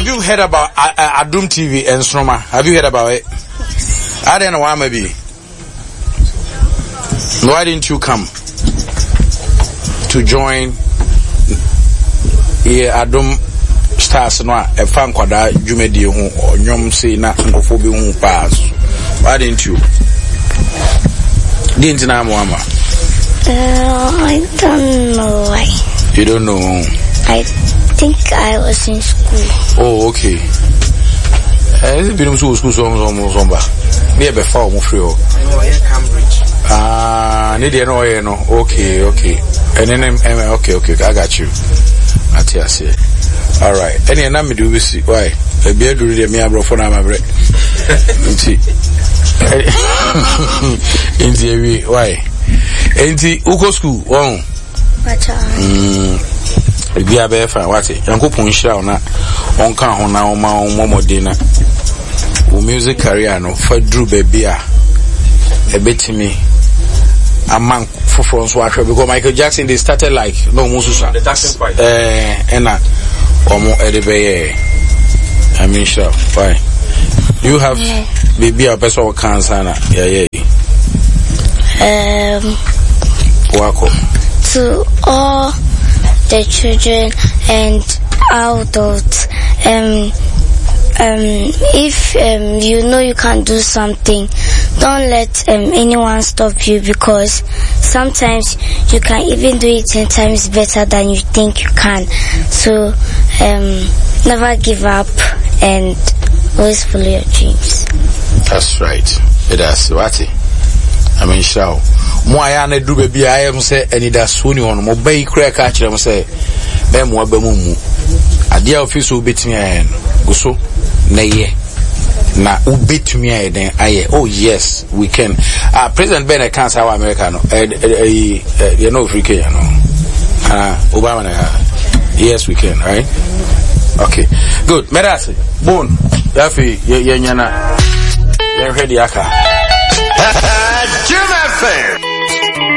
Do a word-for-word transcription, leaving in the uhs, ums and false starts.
have you heard about uh, uh, Adum T V and Snoma? Have you heard about it? I don't know why maybe. Why didn't you come to join yeah, Adum Stars no a fan kwada dwumadi ho onyom say na nkofo bi hu pass. Why didn't you? Didn't na mo ama? Uh, I don't know why. You don't know? I think I was in school. Oh, okay. Eh, is it been school school so so so ba? Me be fa mo free o. Cambridge. Ah, need you know you know. Okay, okay. And then okay, okay. I got you. Ati ase. All right. Any na me do we see. Why? E be do dey me abro for na ma bre. Nti. Nti we why? Nti uko school. Won. Bacha. Mm. E be abe fa wati. Yankopon hira ona. Onka ho na o ma o momode na. Wo music career no fa dru baby a. E betimi among for France watcher because Michael Jackson they started like no mususa the Jackson fight eh ena omo edebe I mean sure fine you have yeah. Baby a person cancer na yeah yeah um wako to all the children and adults um um if um you know you can do something, don't let um anyone stop you, because sometimes you can even do it ten times better than you think you can. So um never give up and always follow your dreams. That's right. It has what I mean show mo aya na du baby I am say any da so ni on mo bai kura ka kire mo say be mo ba mu mu ade office obetimi ayen go so na ye na ubetumi ayen aye. Oh yes, we can. Ah, President Ben can't our America no eh eh you know Africa no ah Obama na yes we can, right? Okay, good. Merasi bone yafi ye nyana ye ready aka